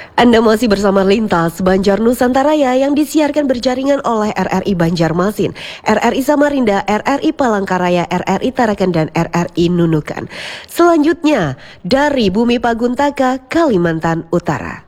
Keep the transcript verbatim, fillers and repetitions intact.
Anda masih bersama Lintas Banjar Nusantaraya yang disiarkan berjaringan oleh R R I Banjarmasin, R R I Samarinda, R R I Palangkaraya, R R I Tarakan, dan R R I Nunukan. Selanjutnya dari Bumi Paguntaka, Kalimantan Utara.